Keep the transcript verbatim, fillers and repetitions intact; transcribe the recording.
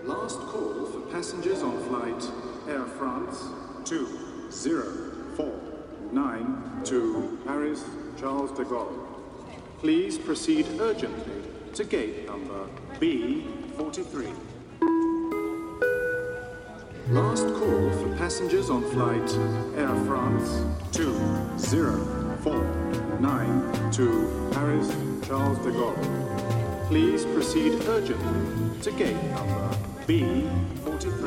Last call for passengers on flight Air France two zero four nine to Paris Charles de Gaulle. Please proceed urgently to gate number B forty-three. Last call for passengers on flight Air France two zero four nine to Paris Charles de Gaulle. Please proceed urgently to gate number B forty-three.